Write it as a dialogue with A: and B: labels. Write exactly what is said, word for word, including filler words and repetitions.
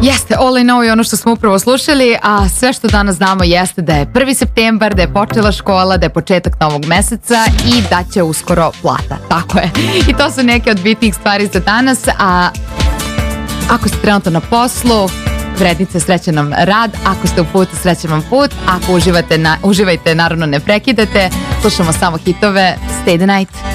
A: Jeste, All I Know je ono što smo upravo slušali, a sve što danas znamo jeste da je prvi septembar, da je počela škola, da je početak novog meseca i da će uskoro plata. Tako je. I to su neke od bitnijih stvari za danas, a ako ste trenutno na poslu, vrednice, srećan nam rad. Ako ste u putu, srećan vam put. Ako uživate, na, uživajte, naravno ne prekidate. Slušamo samo hitove. Stay the night.